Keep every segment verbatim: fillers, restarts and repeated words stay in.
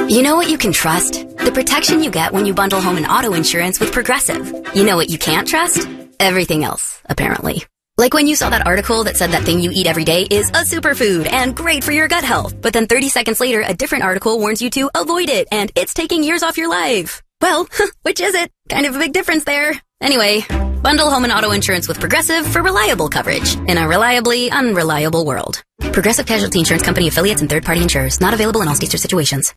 You know what you can trust? The protection you get when you bundle home and auto insurance with Progressive. You know what you can't trust? Everything else, apparently. Like when you saw that article that said that thing you eat every day is a superfood and great for your gut health. But then thirty seconds later, a different article warns you to avoid it and it's taking years off your life. Well, which is it? Kind of a big difference there. Anyway, bundle home and auto insurance with Progressive for reliable coverage in a reliably unreliable world. Progressive Casualty Insurance Company affiliates and third-party insurers. Not available in all states or situations.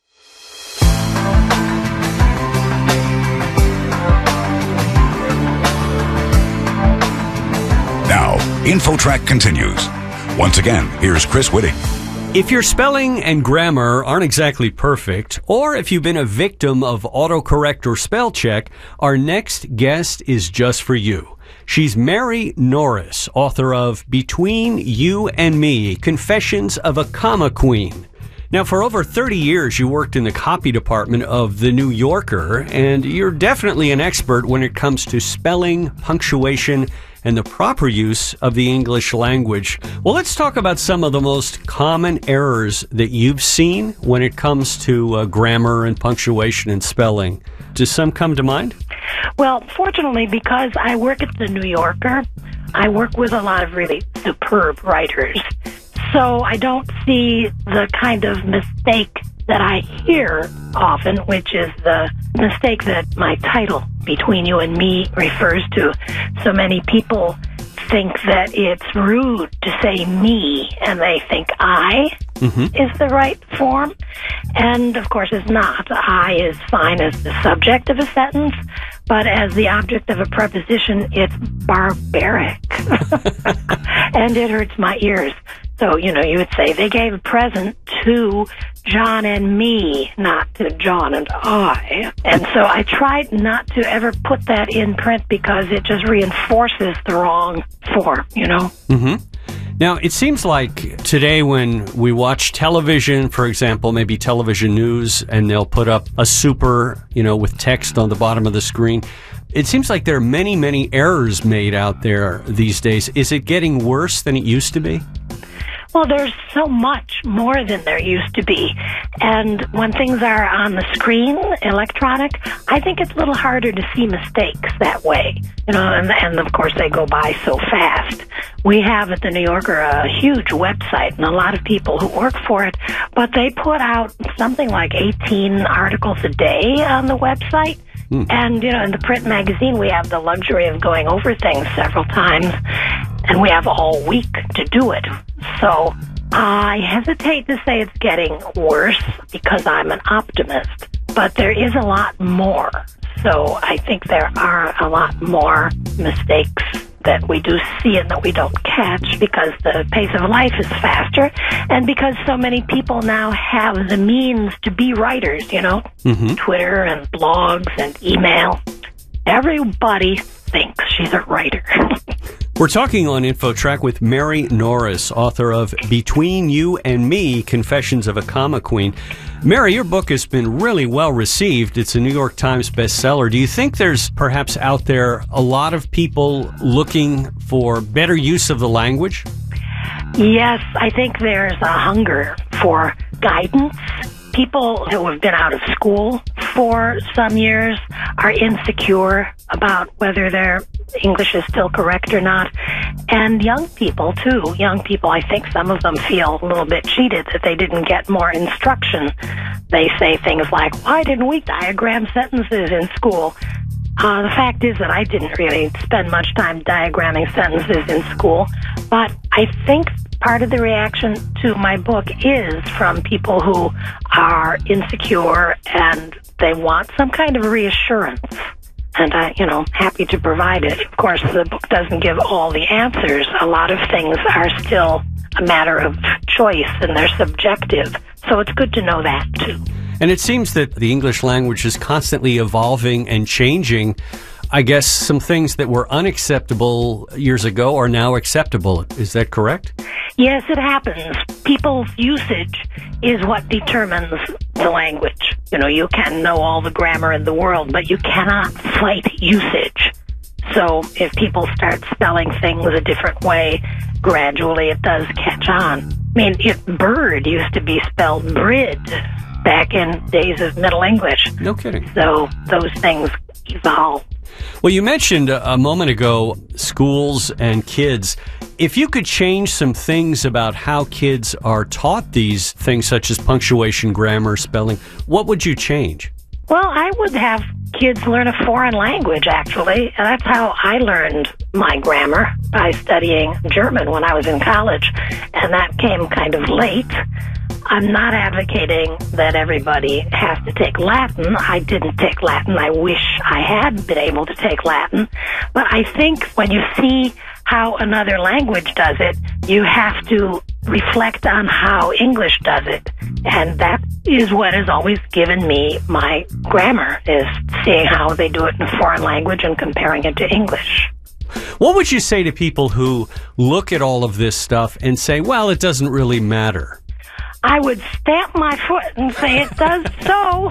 Now, InfoTrack continues. Once again, here's Chris Whitting. If your spelling and grammar aren't exactly perfect, or if you've been a victim of autocorrect or spell check, our next guest is just for you. She's Mary Norris, author of Between You and Me, Confessions of a Comma Queen. Now, for over thirty years, you worked in the copy department of The New Yorker, and you're definitely an expert when it comes to spelling, punctuation, and the proper use of the English language. Well, let's talk about some of the most common errors that you've seen when it comes to uh, grammar and punctuation and spelling. Does some come to mind? Well, fortunately, because I work at The New Yorker, I work with a lot of really superb writers. So I don't see the kind of mistake that I hear often, which is the mistake that my title, Between You and Me, refers to. So many people think that it's rude to say me, and they think I mm-hmm. is the right form. And, of course, it's not. I is fine as the subject of a sentence, but as the object of a preposition, it's barbaric. And it hurts my ears. So, you know, you would say they gave a present to John and me, not to John and I. And so I tried not to ever put that in print because it just reinforces the wrong form, you know? Mm-hmm. Now, it seems like today when we watch television, for example, maybe television news, and they'll put up a super, you know, with text on the bottom of the screen, it seems like there are many, many errors made out there these days. Is it getting worse than it used to be? Well, there's so much more than there used to be. And when things are on the screen, electronic, I think it's a little harder to see mistakes that way. You know, and, and of course they go by so fast. We have at The New Yorker a huge website and a lot of people who work for it, but they put out something like eighteen articles a day on the website. Hmm. And, you know, in the print magazine, we have the luxury of going over things several times, and we have all week to do it. So I hesitate to say it's getting worse because I'm an optimist, but there is a lot more. So I think there are a lot more mistakes that we do see and that we don't catch because the pace of life is faster and because so many people now have the means to be writers, you know, mm-hmm. Twitter and blogs and email. Everybody thinks she's a writer. We're talking on InfoTrack with Mary Norris, author of Between You and Me, Confessions of a Comma Queen. Mary, your book has been really well received. It's a New York Times bestseller. Do you think there's perhaps out there a lot of people looking for better use of the language? Yes, I think there's a hunger for guidance. People who have been out of school for some years are insecure about whether their English is still correct or not. And young people, too. Young people, I think some of them feel a little bit cheated that they didn't get more instruction. They say things like, why didn't we diagram sentences in school? Uh, the fact is that I didn't really spend much time diagramming sentences in school, but I think part of the reaction to my book is from people who are insecure and they want some kind of reassurance. And I, you know, happy to provide it. Of course, the book doesn't give all the answers. A lot of things are still a matter of choice and they're subjective. So it's good to know that, too. And it seems that the English language is constantly evolving and changing. I guess some things that were unacceptable years ago are now acceptable. Is that correct? Yes, it happens. People's usage is what determines the language. You know, you can know all the grammar in the world, but you cannot fight usage. So if people start spelling things a different way, gradually it does catch on. I mean, it, bird used to be spelled brid back in days of Middle English. No kidding. So those things evolve. Well, you mentioned a moment ago schools and kids. If you could change some things about how kids are taught these things, such as punctuation, grammar, spelling, what would you change? Well, I would have kids learn a foreign language, actually. And that's how I learned my grammar, by studying German when I was in college. And that came kind of late. I'm not advocating that everybody has to take Latin. I didn't take Latin. I wish I had been able to take Latin. But I think when you see how another language does it, you have to reflect on how English does it. And that is what has always given me my grammar, is seeing how they do it in a foreign language and comparing it to English. What would you say to people who look at all of this stuff and say, well, it doesn't really matter? I would stamp my foot and say it does so.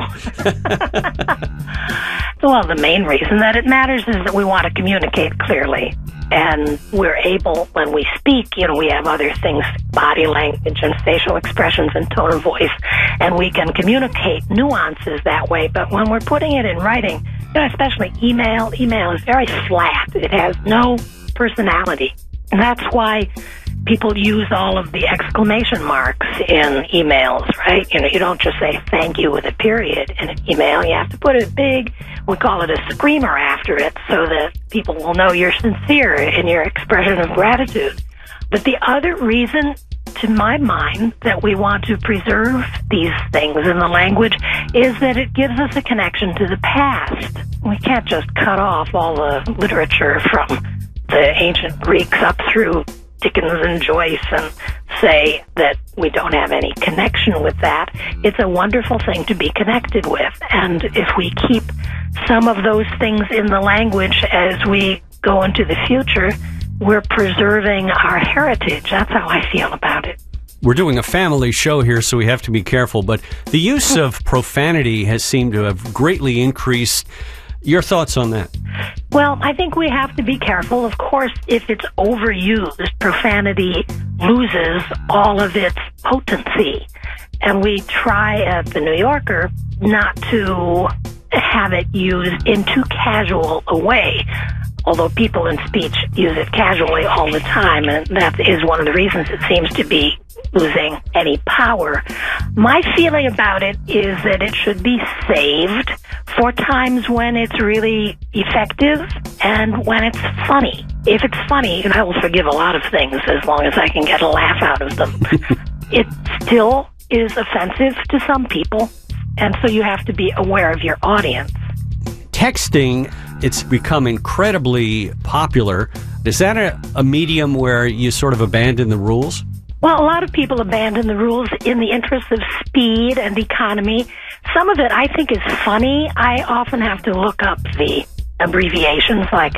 Well, the main reason that it matters is that we want to communicate clearly. And we're able, when we speak, you know, we have other things, body language and facial expressions and tone of voice, and we can communicate nuances that way. But when we're putting it in writing, you know, especially email, email is very flat. It has no personality. And that's why people use all of the exclamation marks in emails, right? You know, you don't just say thank you with a period in an email. You have to put it big. We call it a screamer after it so that people will know you're sincere in your expression of gratitude. But the other reason, to my mind, that we want to preserve these things in the language is that it gives us a connection to the past. We can't just cut off all the literature from the ancient Greeks up through Dickens and Joyce and say that we don't have any connection with that. It's a wonderful thing to be connected with. And if we keep some of those things in the language as we go into the future, we're preserving our heritage. That's how I feel about it. We're doing a family show here, so we have to be careful, but the use of profanity has seemed to have greatly increased. Your thoughts on that? Well, I think we have to be careful. Of course, if it's overused, profanity loses all of its potency. And we try at the New Yorker not to have it used in too casual a way, although people in speech use it casually all the time, and that is one of the reasons it seems to be losing any power. My feeling about it is that it should be saved for times when it's really effective and when it's funny. If it's funny, and I will forgive a lot of things as long as I can get a laugh out of them. It still is offensive to some people, and so you have to be aware of your audience. Texting, it's become incredibly popular. Is that a, a medium where you sort of abandon the rules? Well, a lot of people abandon the rules in the interest of speed and economy. Some of it I think is funny. I often have to look up the abbreviations like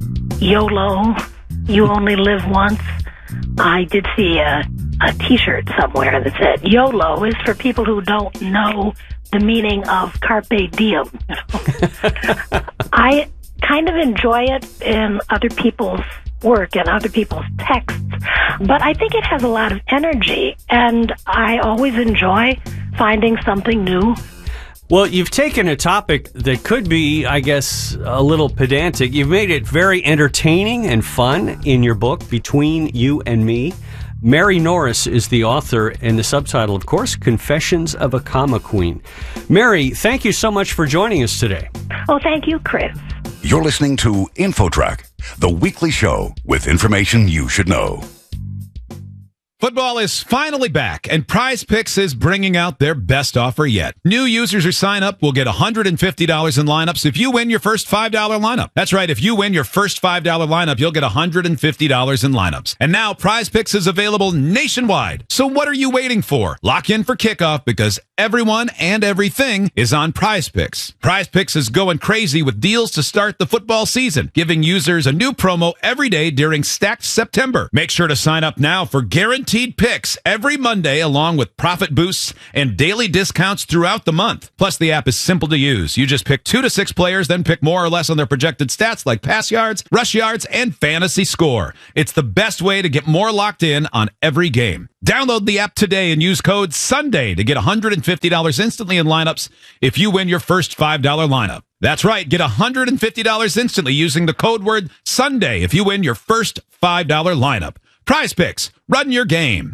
YOLO, you only live once. I did see a, a T-shirt somewhere that said YOLO is for people who don't know the meaning of carpe diem. I kind of enjoy it in other people's work and other people's texts, but I think it has a lot of energy, and I always enjoy finding something new. Well, you've taken a topic that could be, I guess, a little pedantic. You've made it very entertaining and fun in your book, Between You and Me. Mary Norris is the author, and the subtitle, of course, Confessions of a Comma Queen. Mary, thank you so much for joining us today. Oh, thank you, Chris. You're listening to InfoTrack, the weekly show with information you should know. Football is finally back, and Prize Picks is bringing out their best offer yet. New users who sign up will get one hundred fifty dollars in lineups if you win your first five dollar lineup. That's right, if you win your first five dollar lineup, you'll get one hundred fifty dollars in lineups. And now Prize Picks is available nationwide. So what are you waiting for? Lock in for kickoff, because everyone and everything is on Prize Picks. Prize Picks is going crazy with deals to start the football season, giving users a new promo every day during Stacked September. Make sure to sign up now for guaranteed guaranteed picks every Monday, along with profit boosts and daily discounts throughout the month. Plus, the app is simple to use. You just pick two to six players, then pick more or less on their projected stats like pass yards, rush yards, and fantasy score. It's the best way to get more locked in on every game. Download the app today and use code SUNDAY to get one hundred fifty dollars instantly in lineups if you win your first five dollar lineup. That's right, get one hundred fifty dollars instantly using the code word SUNDAY if you win your first five dollar lineup. Prize Picks, run your game.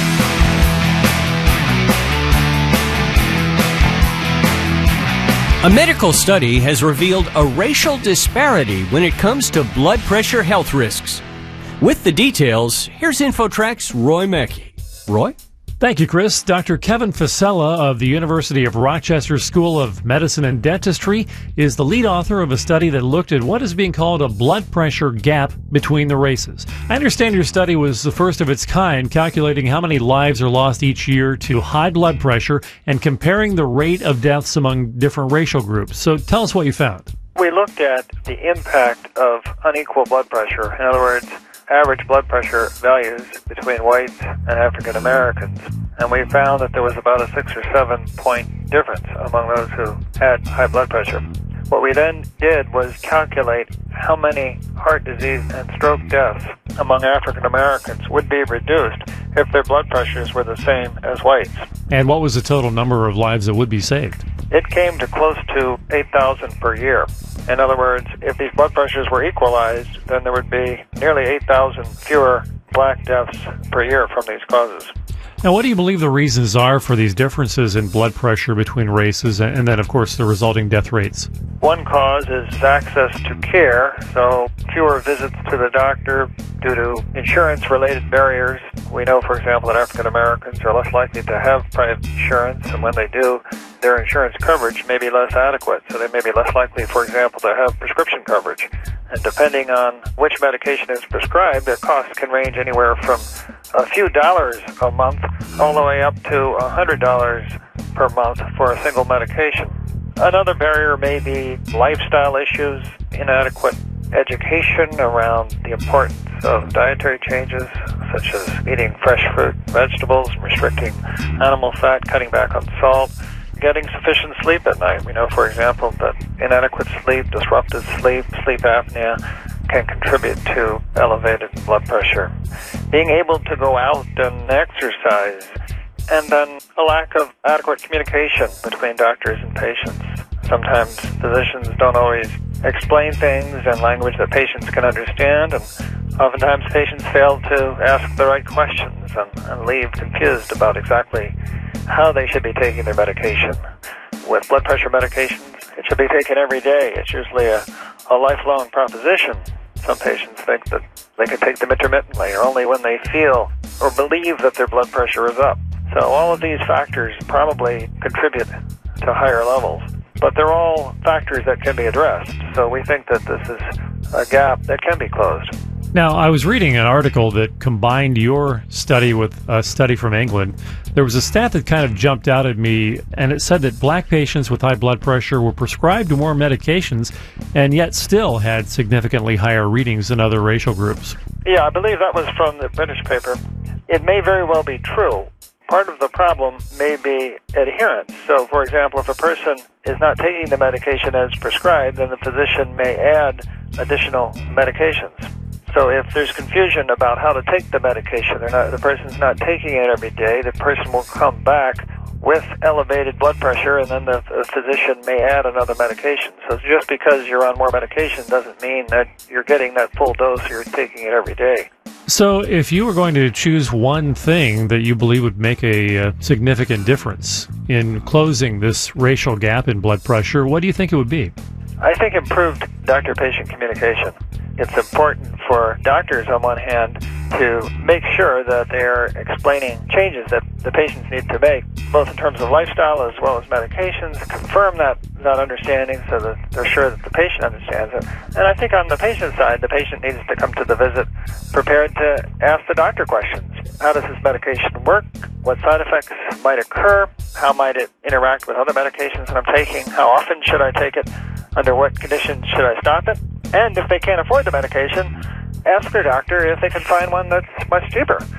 A medical study has revealed a racial disparity when it comes to blood pressure health risks. With the details, here's InfoTrack's Roy Mackey. Roy? Thank you, Chris. Doctor Kevin Fasella of the University of Rochester School of Medicine and Dentistry is the lead author of a study that looked at what is being called a blood pressure gap between the races. I understand your study was the first of its kind, calculating how many lives are lost each year to high blood pressure and comparing the rate of deaths among different racial groups. So tell us what you found. We looked at the impact of unequal blood pressure. In other words, average blood pressure values between whites and African Americans, and we found that there was about a six or seven point difference among those who had high blood pressure. What we then did was calculate how many heart disease and stroke deaths among African Americans would be reduced if their blood pressures were the same as whites. And what was the total number of lives that would be saved? It came to close to eight thousand per year. In other words, if these blood pressures were equalized, then there would be nearly eight thousand fewer black deaths per year from these causes. Now, what do you believe the reasons are for these differences in blood pressure between races and then, of course, the resulting death rates? One cause is access to care, so fewer visits to the doctor due to insurance-related barriers. We know, for example, that African Americans are less likely to have private insurance, and when they do, their insurance coverage may be less adequate, so they may be less likely, for example, to have prescription coverage. And depending on which medication is prescribed, their costs can range anywhere from a few dollars a month all the way up to one hundred dollars per month for a single medication. Another barrier may be lifestyle issues, inadequate education around the importance of dietary changes, such as eating fresh fruit, vegetables, restricting animal fat, cutting back on salt, getting sufficient sleep at night. We know, for example, that inadequate sleep, disrupted sleep, sleep apnea can contribute to elevated blood pressure. Being able to go out and exercise, and then a lack of adequate communication between doctors and patients. Sometimes physicians don't always explain things in language that patients can understand, and oftentimes patients fail to ask the right questions and, and leave confused about exactly how they should be taking their medication. With blood pressure medications, it should be taken every day. It's usually a, a lifelong proposition. Some patients think that they can take them intermittently or only when they feel or believe that their blood pressure is up. So all of these factors probably contribute to higher levels, but they're all factors that can be addressed. So we think that this is a gap that can be closed. Now, I was reading an article that combined your study with a study from England. There was a stat that kind of jumped out at me, and it said that black patients with high blood pressure were prescribed more medications and yet still had significantly higher readings than other racial groups. Yeah, I believe that was from the British paper. It may very well be true. Part of the problem may be adherence. So, for example, if a person is not taking the medication as prescribed, then the physician may add additional medications. So if there's confusion about how to take the medication, they're not, the person's not taking it every day, the person will come back with elevated blood pressure, and then the, the physician may add another medication. So just because you're on more medication doesn't mean that you're getting that full dose or you're taking it every day. So if you were going to choose one thing that you believe would make a, a significant difference in closing this racial gap in blood pressure, what do you think it would be? I think improved doctor-patient communication. It's important for doctors, on one hand, to make sure that they're explaining changes that the patients need to make, both in terms of lifestyle as well as medications, confirm that, that understanding so that they're sure that the patient understands it. And I think on the patient side, the patient needs to come to the visit prepared to ask the doctor questions. How does this medication work? What side effects might occur? How might it interact with other medications that I'm taking? How often should I take it? Under what conditions should I stop it? And if they can't afford the medication, ask their doctor if they can find one that's much cheaper.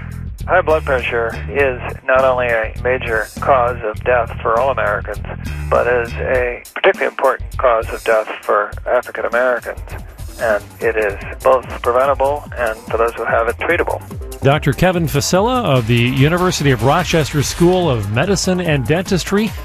High blood pressure is not only a major cause of death for all Americans, but is a particularly important cause of death for African Americans. And it is both preventable and, for those who have it, treatable. Doctor Kevin Fasella of the University of Rochester School of Medicine and Dentistry